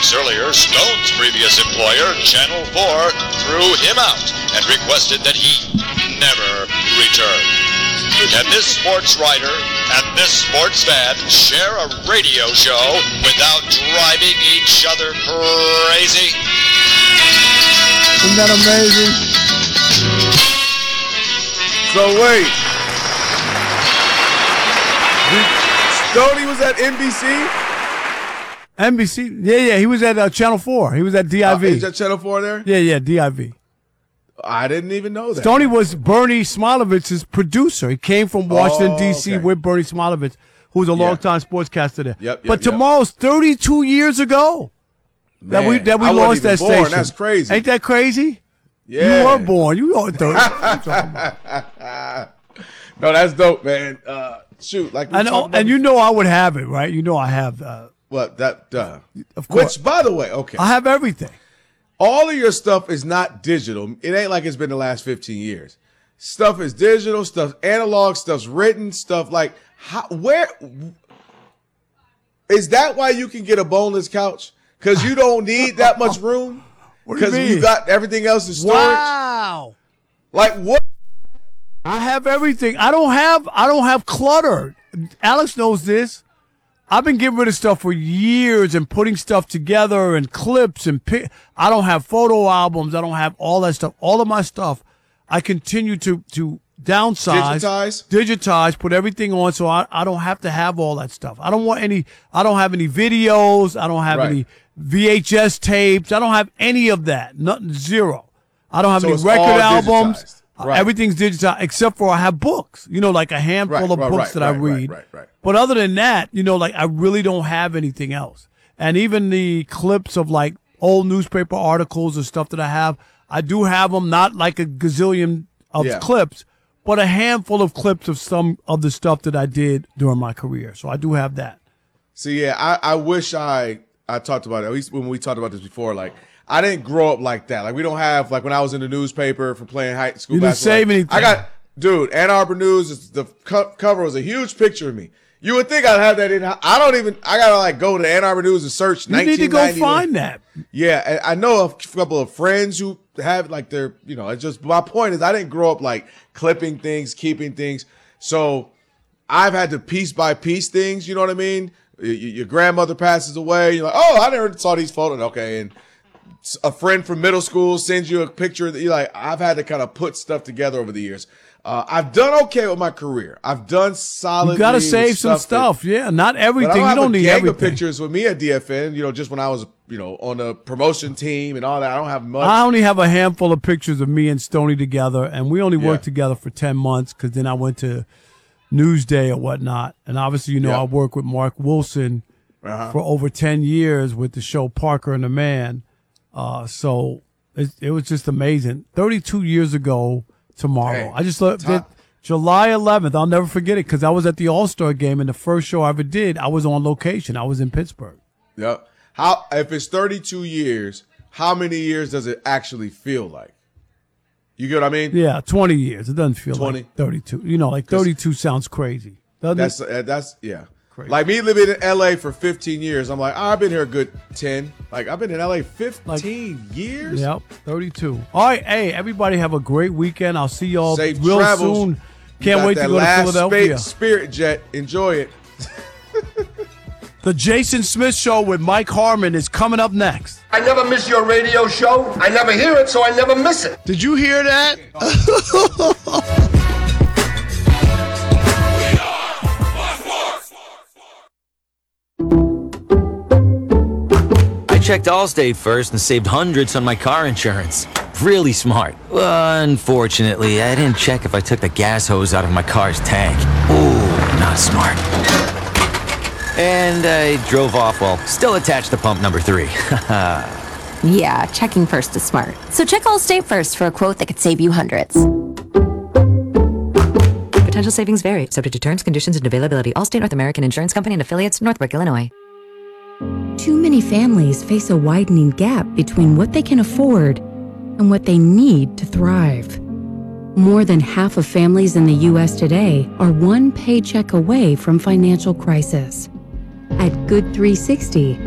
weeks earlier, Stone's previous employer, Channel 4, threw him out and requested that he never return. Can this sports writer and this sports fan share a radio show without driving each other crazy? Isn't that amazing? So wait. Stoney was at NBC? NBC? Yeah, he was at Channel 4. He was at DIV. Is that Channel 4 there? Yeah, DIV. I didn't even know that. Stoney was Bernie Smilovich's producer. He came from Washington, D.C. with Bernie Smilovich, who was a longtime sportscaster there. But tomorrow's 32 years ago that we lost that station. That's crazy. Ain't that crazy? Yeah. You were born. You were 30. No, that's dope, man. Shoot, like I know, and you know I would have it, right? You know I have what that. Of course. Which, by the way, okay, I have everything. All of your stuff is not digital. It ain't like it's been the last 15 years. Stuff is digital, stuff analog, stuff's written, stuff like where is that why you can get a boneless couch? Because you don't need that much room? Because you got everything else in storage? Wow. Like what? I have everything. I don't have clutter. Alex knows this. I've been getting rid of stuff for years and putting stuff together and clips and I don't have photo albums. I don't have all that stuff. All of my stuff, I continue to downsize, digitize, put everything on so I don't have to have all that stuff. I don't have any videos. I don't have any VHS tapes. I don't have any of that. Nothing, zero. I don't have any record albums. Everything's digitized except for I have books, like a handful of books that I read. But other than that, like I really don't have anything else. And even the clips of like old newspaper articles or stuff that I do have them, not like a gazillion of clips, but a handful of clips of some of the stuff that I did during my career. So I do have that. See, I wish I talked about it, at least when we talked about this before, like, I didn't grow up like that. Like, we don't have, like, when I was in the newspaper for playing high school basketball. You didn't save anything. Dude, Ann Arbor News, the cover was a huge picture of me. You would think I'd have that in. I gotta, like, go to Ann Arbor News and search 1990. You need to go find that. Yeah, I know a couple of friends who have, like, their, it's just, my point is I didn't grow up, like, clipping things, keeping things. So I've had to piece by piece things, you know what I mean? Your grandmother passes away. You're like, oh, I never saw these photos. Okay, and a friend from middle school sends you a picture that you're like, I've had to kind of put stuff together over the years. I've done okay with my career. I've done solid. You got to save some stuff. Yeah, not everything. But I don't need everything. of pictures with me at DFN, just when I was, on the promotion team and all that. I don't have much. I only have a handful of pictures of me and Stoney together, and we only worked together for 10 months because then I went to Newsday or whatnot. And obviously, I worked with Mark Wilson for over 10 years with the show Parker and the Man. So it was just amazing. 32 years ago tomorrow. I just looked at July 11th. I'll never forget it because I was at the All-Star game and the first show I ever did, I was on location. I was in Pittsburgh. Yeah. If it's 32 years, how many years does it actually feel like? You get what I mean? Yeah, 20 years. It doesn't feel 20? Like 32. 32 sounds crazy. That's crazy. Like me living in LA for 15 years, I'm like, I've been here a good 10. Like, I've been in LA 15 years? Yep, 32. All right, hey, everybody have a great weekend. I'll see y'all Safe real travels. soon. Can't wait to go to Philadelphia. Spirit jet. Enjoy it. The Jason Smith Show with Mike Harmon is coming up next. I never miss your radio show. I never hear it, so I never miss it. Did you hear that? I checked Allstate first and saved hundreds on my car insurance. Really smart. Unfortunately, I didn't check if I took the gas hose out of my car's tank. Ooh, not smart. And I drove off while still attached to pump number 3. Yeah, checking first is smart. So check Allstate first for a quote that could save you hundreds. Potential savings vary, subject to terms, conditions, and availability. Allstate North American Insurance Company and affiliates, Northbrook, Illinois. Too many families face a widening gap between what they can afford and what they need to thrive. More than half of families in the U.S. today are one paycheck away from financial crisis. At Good 360,